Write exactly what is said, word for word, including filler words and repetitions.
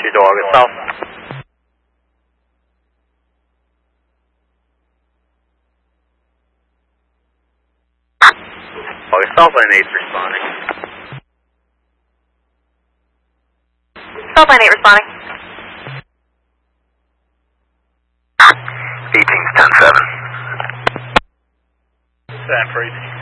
two to August South. August South, line eight responding. South line eight responding. eighteen's ten seven. Stand for eighteen.